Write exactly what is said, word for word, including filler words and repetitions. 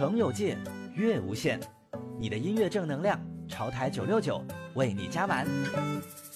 成有界，乐无限。你的音乐正能量，潮台九六九为你加满。